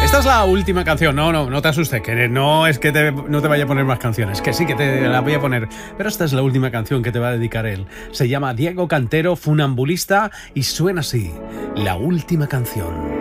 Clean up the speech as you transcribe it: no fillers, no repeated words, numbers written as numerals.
Esta es la última canción. No te asustes, que no es que no te vaya a poner más canciones, que sí que te la voy a poner, pero esta es la última canción que te va a dedicar él. Se llama Diego Cantero, Funambulista, y suena así, la última canción.